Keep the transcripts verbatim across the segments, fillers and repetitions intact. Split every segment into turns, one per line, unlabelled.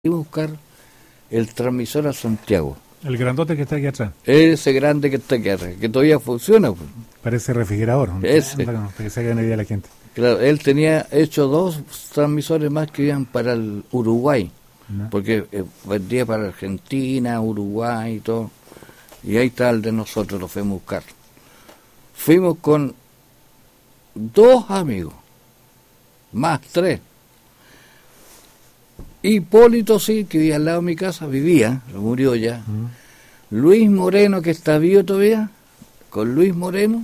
a buscar el transmisor a Santiago.
El grandote que está aquí atrás.
Ese grande que está aquí atrás, que todavía funciona. Pues.
Parece refrigerador.
Ese.
Para que se haga una idea la gente.
Claro, él tenía hecho dos transmisores más que iban para el Uruguay, ¿no? Porque eh, vendía para Argentina, Uruguay y todo. Y ahí está el de nosotros, lo fuimos a buscar. Fuimos con dos amigos, más tres. Hipólito, sí, que vivía al lado de mi casa, vivía, murió ya. Uh-huh. Luis Moreno, que está vivo todavía, con Luis Moreno.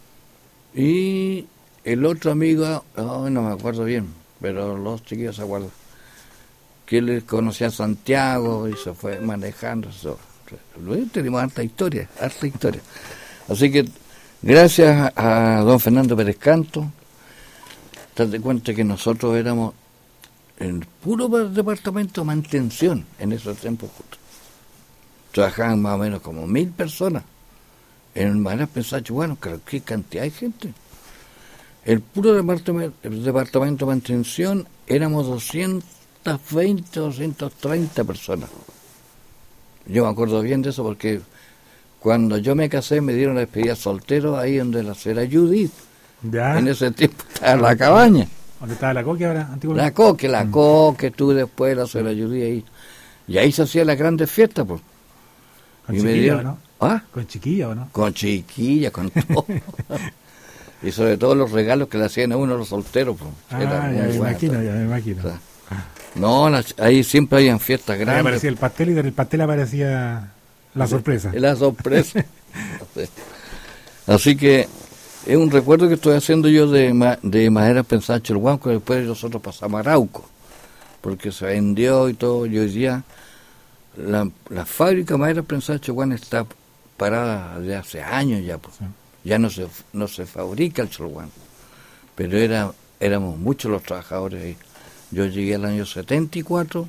Y el otro amigo, oh, no me acuerdo bien, pero los chiquillos se acuerdan, que él conocía a Santiago y se fue manejando. Eso. Luego tenemos harta historia, harta historia. Así que, gracias a, a don Fernando Pérez Canto, date cuenta que nosotros éramos el puro departamento de mantención en esos tiempos. Trabajaban más o menos como mil personas. En el Maderas Pensacho, bueno, qué cantidad de gente. El puro departamento, el departamento de mantención éramos doscientas veinte, doscientas treinta personas. Yo me acuerdo bien de eso porque cuando yo me casé me dieron la despedida soltero ahí donde la señora Judith.
¿Ya?
En ese tiempo estaba en la cabaña.
¿Dónde estaba la Coque ahora? Antiguamente?
La Coque, la mm. Coque, tú después la señora Judith ahí. Y ahí se hacían las grandes fiestas, pues.
¿Con
y
chiquilla
me dieron,
o no?
¿Ah?
¿Con chiquilla o no?
Con chiquilla, con todo. Y sobre todo los regalos que le hacían a uno los solteros, pues.
Ah, ya me imagino, ya me imagino.
O sea, no, las, ahí siempre habían fiestas grandes. Ahí
aparecía el pastel y del pastel aparecía la sorpresa.
La sorpresa. Así que es un recuerdo que estoy haciendo yo de, de Maderas Pensacho el Huanco, después nosotros pasamos a Arauco, porque se vendió y todo, y hoy día la, la fábrica Maderas Pensacho Huanco está parada de hace años ya, pues. Sí. Ya no se no se fabrica el cholguán, pero era éramos muchos los trabajadores ahí. Yo llegué al año setenta y cuatro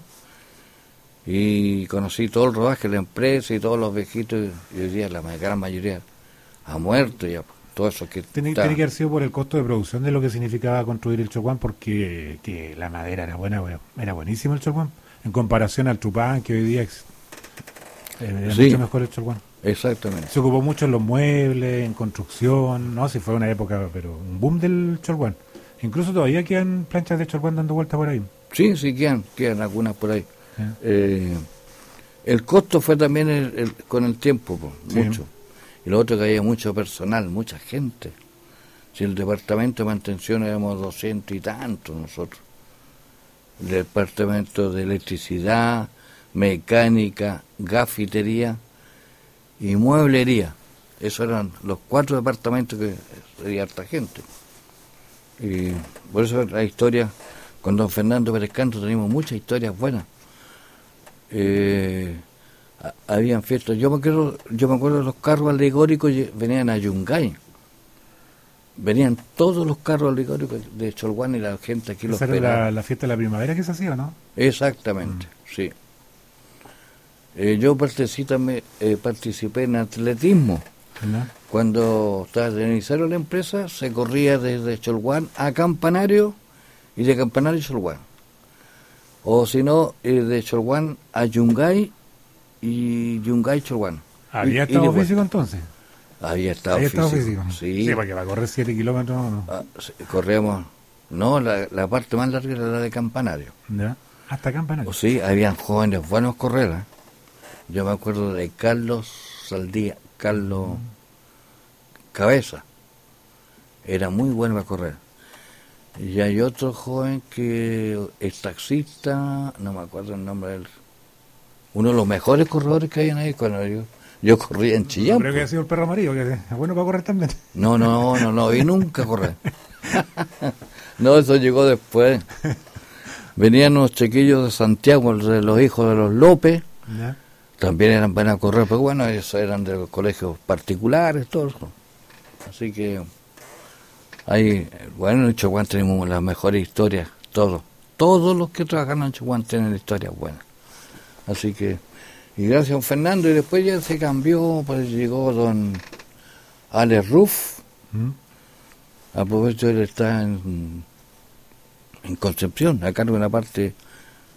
y conocí todo el rodaje de la empresa y todos los viejitos, y hoy día la gran mayoría ha muerto ya. Todo eso que
tiene, tiene que haber sido por el costo de producción de lo que significaba construir el cholguán, porque que la madera era buena, era buenísimo el cholguán, en comparación al trupán que hoy día es, eh, era sí, mucho mejor el cholguán.
Exactamente.
Se ocupó mucho en los muebles, en construcción, no, si fue una época, pero un boom del cholguán. Incluso todavía quedan planchas de cholguán dando vueltas por ahí.
Sí, sí quedan, quedan algunas por ahí. ¿Sí? Eh, el costo fue también el, el, con el tiempo, pues, sí. Mucho. Y lo otro que había mucho personal, mucha gente. Si el departamento de mantención éramos doscientos y tantos nosotros. El departamento de electricidad, mecánica, gafitería y mueblería. Esos eran los cuatro departamentos que sería harta gente. Y por eso la historia con don Fernando Pérez Canto tenemos muchas historias buenas. Eh, habían fiestas, yo me acuerdo, yo me acuerdo de los carros alegóricos venían a Yungay. Venían todos los carros alegóricos de Cholguán y la gente aquí los
esperaba. ¿Esa era la, la fiesta de la primavera que se hacía, no?
Exactamente, mm. sí. Eh, yo participé, eh, participé en atletismo. ¿No? Cuando estaba de iniciar la empresa, se corría desde Cholguán a Campanario y de Campanario a Cholguán. O si no, eh, de Cholguán a Yungay y Yungay Cholguán.
¿Había y, estado y físico entonces?
Había estado
¿Había
físico.
Estado físico?
Sí.
Sí, porque va a correr siete kilómetros. ¿No?
Ah, sí, corríamos. No, la, la parte más larga era la de Campanario.
¿Ya? ¿Hasta Campanario?
O sí, habían jóvenes buenos correr. ¿eh? Yo me acuerdo de Carlos Saldía, Carlos mm. Cabeza. Era muy bueno para correr. Y hay otro joven que es taxista, no me acuerdo el nombre de él. Uno de los mejores corredores que hay ahí cuando yo, yo corría en Chillán.
Creo que ha sido el perro amarillo, que es bueno para correr también.
No, no, no, no, vi nunca correr. No, eso llegó después. Venían unos chiquillos de Santiago, de los hijos de los López. ¿Ya? También eran buenos a correr, pero bueno, ellos eran de los colegios particulares, todos. Así que, ahí, bueno, en Cholguán tenemos las mejores historias, todos. Todos los que trabajan en Cholguán tienen historias buenas. Así que, y gracias a don Fernando, y después ya se cambió, pues llegó don Alex Ruff. ¿Mm? A propósito, él está en, en Concepción, a cargo de una parte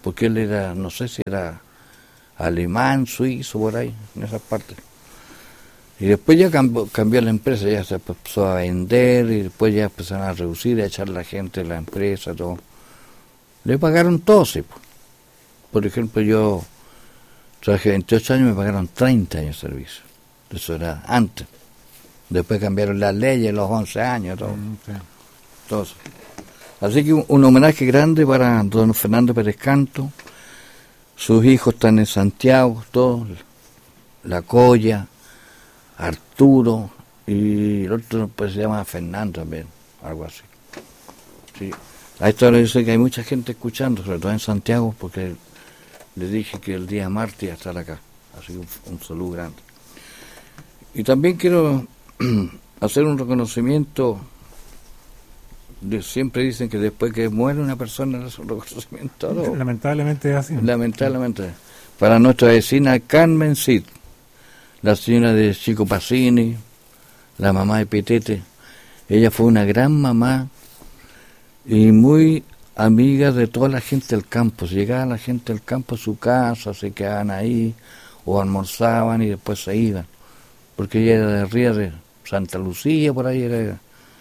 porque él era, no sé si era alemán, suizo, por ahí, en esas partes. Y después ya cambió, cambió la empresa, ya se empezó a vender y después ya empezaron a reducir, a echar la gente de la empresa, todo. Le pagaron todo, sí. Por ejemplo, yo trabajé veintiocho años, me pagaron treinta años de servicio. Eso era antes. Después cambiaron las leyes, los once años, todo. Mm, sí. todo eso. Así que un, un homenaje grande para don Fernando Pérez Canto. Sus hijos están en Santiago, todos. La Colla, Arturo, y el otro pues se llama Fernando también, algo así. Sí. A esta hora yo sé que hay mucha gente escuchando, sobre todo en Santiago, porque le dije que el día martes iba a estar acá. Así que un, un saludo grande. Y también quiero hacer un reconocimiento. De, siempre dicen que después que muere una persona es un reconocimiento. ¿No?
Lamentablemente es así.
Lamentablemente. Para nuestra vecina Carmen Cid, la señora de Chico Pacini, la mamá de Petete. Ella fue una gran mamá y muy amiga de toda la gente del campo. Si llegaba la gente del campo a su casa, se quedaban ahí o almorzaban y después se iban. Porque ella era de Ría de Santa Lucía, por ahí era.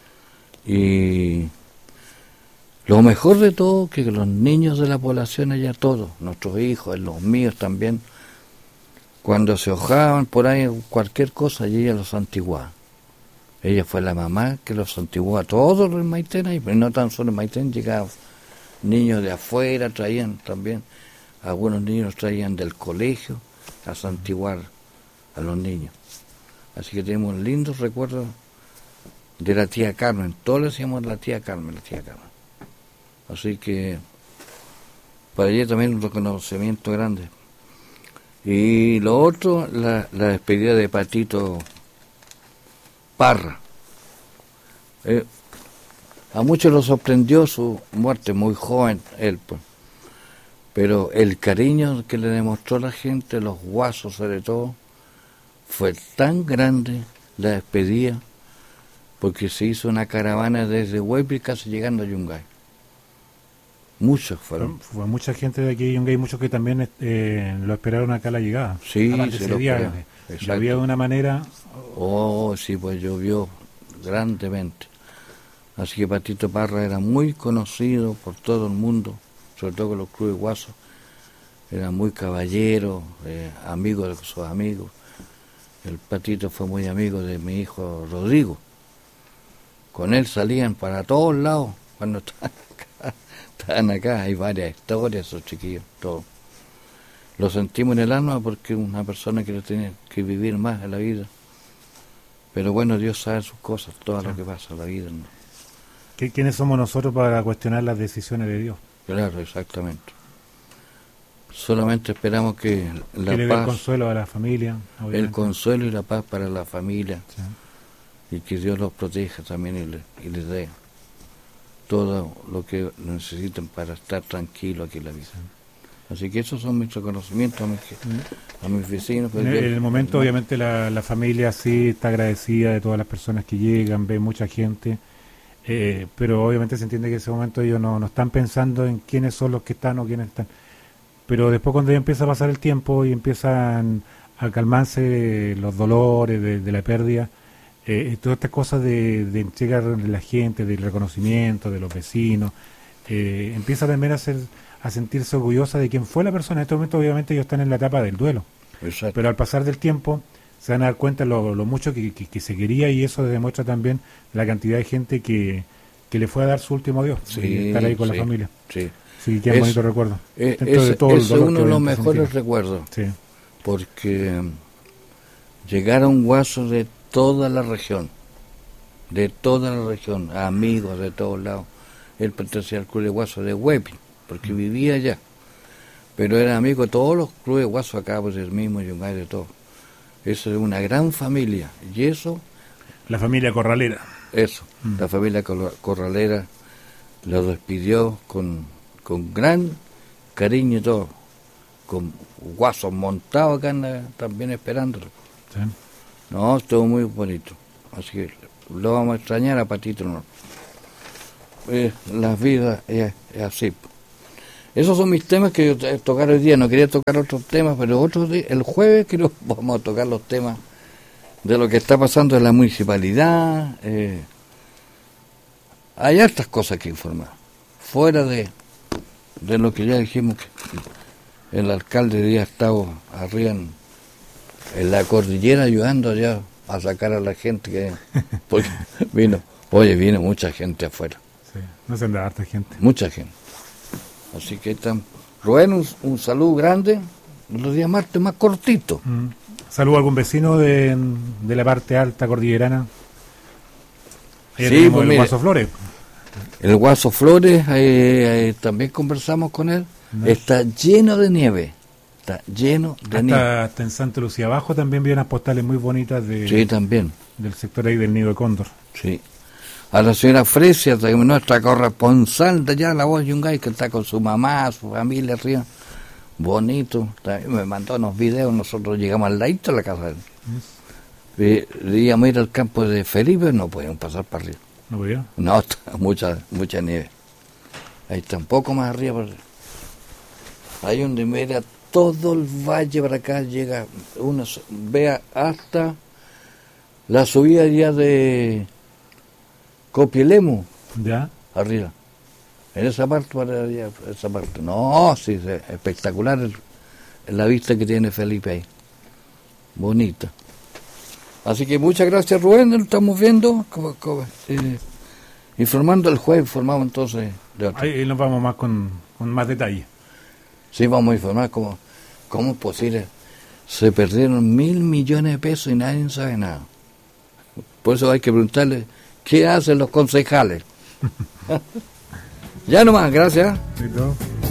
Y lo mejor de todo, que los niños de la población allá, todos, nuestros hijos, los míos también, cuando se hojaban por ahí cualquier cosa, y ella los santiguaba. Ella fue la mamá que los santiguó a todos los Maitén ahí, pero no tan solo en Maitén, llegaban niños de afuera, traían también, algunos niños traían del colegio a santiguar a los niños. Así que tenemos lindos recuerdos de la tía Carmen, todos le decíamos la tía Carmen, la tía Carmen. Así que para ella también un reconocimiento grande. Y lo otro, la, la despedida de Patito Parra. Eh, a muchos los sorprendió su muerte, muy joven él, pues. Pero el cariño que le demostró la gente, los guasos sobre todo, fue tan grande la despedida, porque se hizo una caravana desde Huaypi casi llegando a Yungay. Muchos fueron.
Fue, fue mucha gente de aquí de Yungay, muchos que también eh, lo esperaron acá a la llegada.
Sí, se lo esperaron.
Llovía de una manera...
Oh, sí, pues llovió grandemente. Así que Patito Parra era muy conocido por todo el mundo, sobre todo con los clubes guasos. Era muy caballero, eh, amigo de sus amigos. El Patito fue muy amigo de mi hijo Rodrigo. Con él salían para todos lados cuando estaban acá. Estaban acá. Hay varias historias, esos chiquillos, todos. Lo sentimos en el alma porque una persona que tiene que vivir más en la vida. Pero bueno, Dios sabe sus cosas, todo sí. Lo que pasa en la vida, ¿no?
¿Quiénes somos nosotros para cuestionar las decisiones de Dios?
Claro, exactamente. Solamente esperamos que la
que le
paz...
dé el consuelo a la familia. Obviamente.
El consuelo y la paz para la familia. Sí. Y que Dios los proteja también y, le, y les dé todo lo que necesiten para estar tranquilos aquí en la vida. Sí. Así que esos son mis reconocimientos a mis, a mis vecinos.
En el, en el momento, obviamente, la, la familia sí está agradecida de todas las personas que llegan, ve mucha gente, eh, pero obviamente se entiende que en ese momento ellos no, no están pensando en quiénes son los que están o quiénes están. Pero después cuando ya empieza a pasar el tiempo y empiezan a calmarse los dolores de, de la pérdida, eh, todas estas cosas de, de entrega de la gente, del reconocimiento, de los vecinos, eh, empieza también a ser... a sentirse orgullosa de quién fue la persona. En este momento obviamente ellos están en la etapa del duelo. Exacto. Pero al pasar del tiempo se van a dar cuenta lo, lo mucho que, que, que se quería, y eso demuestra también la cantidad de gente que, que le fue a dar su último adiós,
sí,
estar ahí con
sí,
la familia.
Sí,
sí, qué bonito recuerdo.
Es, es, de todo es uno de los mejores recuerdos, sí. Porque llegaron guasos de toda la región, de toda la región, amigos de todos lados. Él pertenecía al club de guasos de Huepi, porque vivía allá, pero era amigo de todos los clubes guasos acá, pues el mismo Yungay, de todo. Eso es una gran familia, y eso...
La familia Corralera.
Eso, mm. La familia Corralera lo despidió con, con gran cariño y todo, con guasos montados acá la, también esperándolo. Sí. No, estuvo muy bonito, así que lo vamos a extrañar a Patito, no. Eh, la vida es, es así. Esos son mis temas que yo tocar hoy día. No quería tocar otros temas, pero otro día, el jueves creo vamos a tocar los temas de lo que está pasando en la municipalidad. Eh, hay hartas cosas que informar. Fuera de, de lo que ya dijimos, que el alcalde había estado arriba en, en la cordillera ayudando allá a sacar a la gente que porque vino, oye, vino mucha gente afuera.
Sí, no se anda harta gente.
Mucha gente. Así que están. Rubén, un, un saludo grande. Los días martes más cortitos.
Mm. ¿Saludo a algún vecino de, de la parte alta cordillerana? Ahí
sí, pues
el
mire,
Guaso Flores.
El Guaso Flores, eh, eh, también conversamos con él. No. Está lleno de nieve. Está lleno de
hasta,
nieve.
Hasta en Santa Lucía abajo también vi unas postales muy bonitas de,
sí, también.
Del sector ahí del Nido de Cóndor.
Sí. A la señora Fresia, nuestra corresponsal de allá, la voz Yungay, que está con su mamá, su familia arriba. Bonito. Me mandó unos videos, nosotros llegamos al ladito de la casa de él. Yes. Íbamos a ir al campo de Felipe, no podíamos pasar para arriba.
¿No podía?
No, está mucha, mucha nieve. Ahí está un poco más arriba. Para arriba. Ahí donde mira todo el valle para acá, llega, uno vea hasta la subida ya de Copielemu.
¿Ya?
Arriba. En esa parte, para allá, esa parte. No, sí, es espectacular el, la vista que tiene Felipe ahí. Bonita. Así que muchas gracias, Rubén, lo estamos viendo, como, como, eh, informando el jueves, informando entonces de otro.
Ahí nos vamos más con, con más detalle.
Sí, vamos a informar cómo, cómo es posible. Se perdieron mil millones de pesos y nadie sabe nada. Por eso hay que preguntarle, ¿qué hacen los concejales? Ya nomás, gracias.
¿Sí,